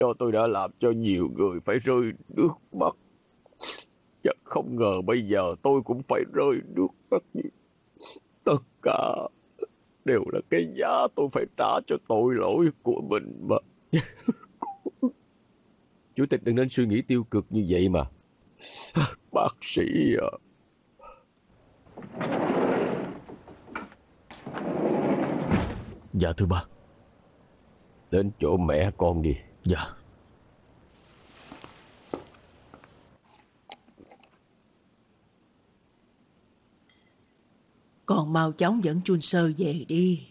Do tôi đã làm cho nhiều người phải rơi nước mắt. Và không ngờ bây giờ tôi cũng phải rơi nước mắt. Tất cả đều là cái giá tôi phải trả cho tội lỗi của mình mà. Chủ tịch đừng nên suy nghĩ tiêu cực như vậy mà. Bác sĩ à. Dạ thưa ba. Đến chỗ mẹ con đi. Dạ. Con mau chóng dẫn Chun Sơ về đi.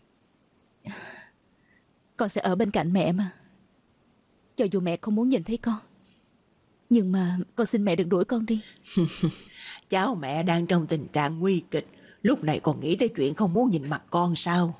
Con sẽ ở bên cạnh mẹ mà. Cho dù mẹ không muốn nhìn thấy con, nhưng mà con xin mẹ đừng đuổi con đi. Cháu mẹ đang trong tình trạng nguy kịch, lúc này còn nghĩ tới chuyện không muốn nhìn mặt con sao?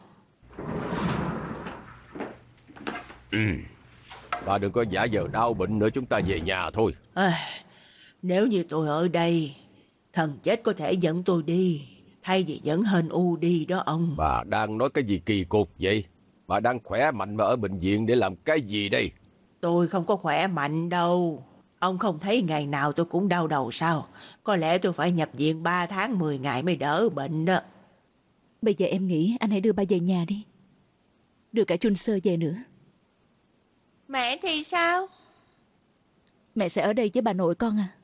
Bà đừng có giả vờ đau bệnh nữa, chúng ta về nhà thôi. Nếu như tôi ở đây, thần chết có thể dẫn tôi đi, thay vì dẫn Hên U đi đó ông. Bà đang nói cái gì kỳ cục vậy? Bà đang khỏe mạnh mà ở bệnh viện để làm cái gì đây? Tôi không có khỏe mạnh đâu. Ông không thấy ngày nào tôi cũng đau đầu sao? Có lẽ tôi phải nhập viện 3 tháng 10 ngày mới đỡ bệnh đó. Bây giờ em nghĩ anh hãy đưa ba về nhà đi. Đưa cả Chun Sơ về nữa. Mẹ thì sao? Mẹ sẽ ở đây với bà nội con à.